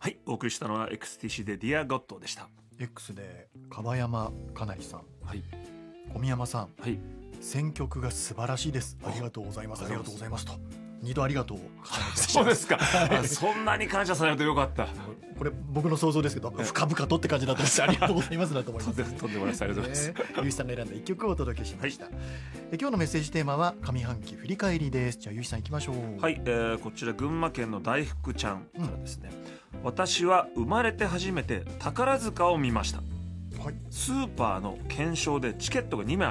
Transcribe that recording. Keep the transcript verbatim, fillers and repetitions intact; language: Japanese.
はい、お送りしたのは エックスティーシー で Dear God でした。 X で樺山かなりさん、 はい、 小宮山さん、 はい、 選曲が素晴らしいです、ありがとうございます、ありがとうございますと二度ありがとうを重ねてそうですか、 はい、 そんなに感謝されるとよかった。 これ僕の想像ですけど深々とって感じだったのでありがとうございますだと思います。 とんでもないです、ありがとうございます。 ゆういちさんが選んだいっきょくをお届けしました、 はい、 え今日のメッセージテーマは上半期振り返りです。じゃあゆういちさんいきましょう。 はい、えー、こちら群馬県の大福ちゃんからですね、うん、私は生まれて初めて宝塚を見ました。はい、スーパーの懸賞でチケットがにまい